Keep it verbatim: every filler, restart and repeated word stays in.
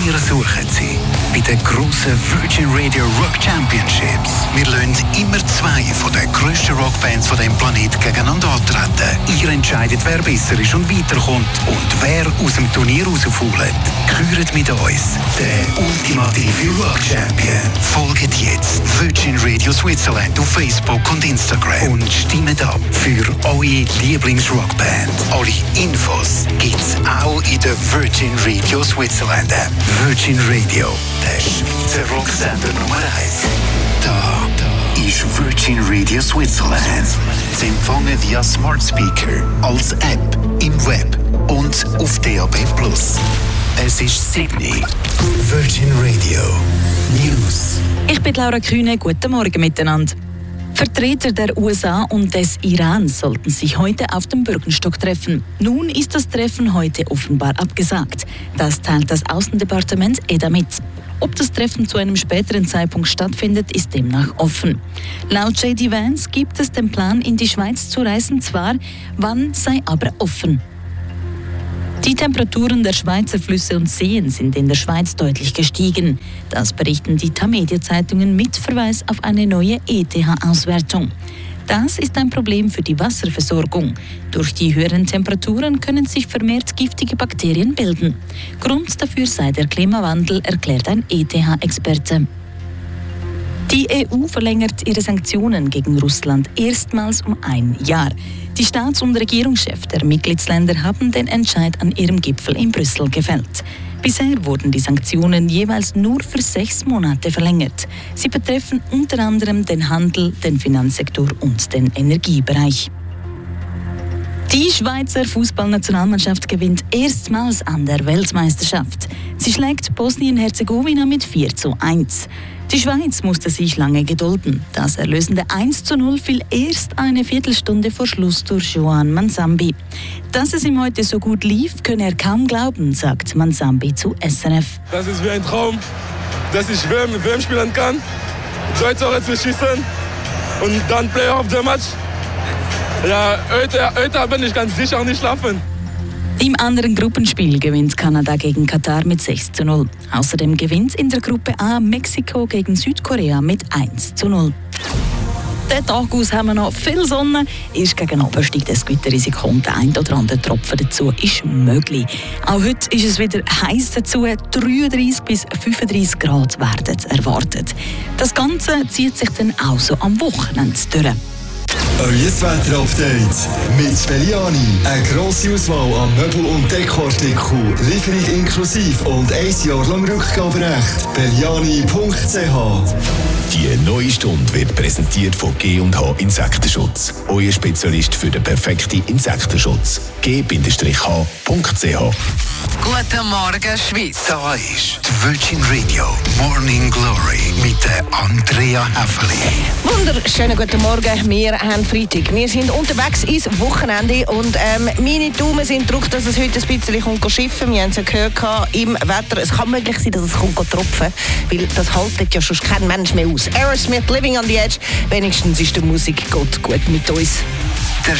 Wir suchen Sie bei den grossen Virgin Radio Rock Championships. Wir lassen immer zwei von den grössten Rockbands von diesem Planeten gegeneinander antreten. Ihr entscheidet, wer besser ist und weiterkommt und wer aus dem Turnier rausfällt. Küret mit uns den ultimative Rock Champion. Folgt jetzt Virgin Radio Switzerland auf Facebook und Instagram und stimmt ab für eure Lieblingsrockband. Alle Infos gibt's auch in der Virgin Radio Switzerland App. Virgin Radio, der Schweizer Rocksender Nummer eins. Da, da ist Virgin Radio Switzerland. Sie empfangen via Smart Speaker, als App, im Web und auf D A B plus. Es ist Sydney. Virgin Radio News. Ich bin Laura Kühne. Guten Morgen miteinander. Vertreter der U S A und des Irans sollten sich heute auf dem Bürgenstock treffen. Nun ist das Treffen heute offenbar abgesagt. Das teilt das Außendepartement E D A mit. Ob das Treffen zu einem späteren Zeitpunkt stattfindet, ist demnach offen. Laut J D Vance gibt es den Plan, in die Schweiz zu reisen, zwar, wann sei aber offen. Die Temperaturen der Schweizer Flüsse und Seen sind in der Schweiz deutlich gestiegen. Das berichten die Tamedia-Zeitungen mit Verweis auf eine neue E T H-Auswertung. Das ist ein Problem für die Wasserversorgung. Durch die höheren Temperaturen können sich vermehrt giftige Bakterien bilden. Grund dafür sei der Klimawandel, erklärt ein E T H-Experte. Die E U verlängert ihre Sanktionen gegen Russland erstmals um ein Jahr. Die Staats- und Regierungschefs der Mitgliedsländer haben den Entscheid an ihrem Gipfel in Brüssel gefällt. Bisher wurden die Sanktionen jeweils nur für sechs Monate verlängert. Sie betreffen unter anderem den Handel, den Finanzsektor und den Energiebereich. Die Schweizer Fußballnationalmannschaft gewinnt erstmals an der Weltmeisterschaft. Sie schlägt Bosnien-Herzegowina mit vier zu eins. Die Schweiz musste sich lange gedulden. Das erlösende eins zu null fiel erst eine Viertelstunde vor Schluss durch Joan Mansambi. Dass es ihm heute so gut lief, könne er kaum glauben, sagt Mansambi zu S R F. Das ist wie ein Traum, dass ich W M, W M spielen kann, zwei Tore zu schießen und dann Player of the Match. Ja, heute, heute bin ich ganz sicher nicht schlafen. Im anderen Gruppenspiel gewinnt Kanada gegen Katar mit sechs zu null. Außerdem gewinnt in der Gruppe A Mexiko gegen Südkorea mit eins zu null. Den Tag aus haben wir noch viel Sonne. Erst gegen Abend steigt das Gewitterrisiko und der ein oder andere Tropfen dazu ist möglich. Auch heute ist es wieder heiß dazu. dreiunddreißig bis fünfunddreißig Grad werden erwartet. Das Ganze zieht sich dann auch so am Wochenende durch. Euer Wetter-Update mit Belliani. Eine grosse Auswahl an Möbel- und Dekoartikeln, Lieferung inklusive und ein Jahr lang Rückgaberecht. Belliani punkt c h. Die neue Stunde wird präsentiert von G und H Insektenschutz. Euer Spezialist für den perfekten Insektenschutz. G H punkt c h. Guten Morgen, Schweiz. Da ist die Virgin Radio Morning Glory mit der Andrea Häfeli. Wunderschönen guten Morgen. Wir haben Freitag. Wir sind unterwegs ins Wochenende und ähm, meine Daumen sind gedrückt, dass es heute ein bisschen kommt schiffen. Wir haben es ja gehört im Wetter. Es kann möglich sein, dass es kommt tropfen, weil das haltet ja schon kein Mensch mehr aus. Aerosmith, Living on the Edge. Wenigstens ist die Musik gut, gut mit uns.